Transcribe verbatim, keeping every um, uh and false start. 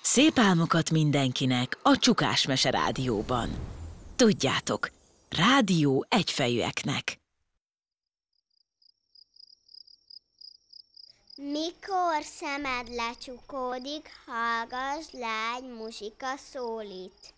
Szép álmokat mindenkinek a Csukás Mese Rádióban. Tudjátok, rádió egyfejűeknek. Mikor szemed lecsukódik, hallgass, lágy muzsika szólít.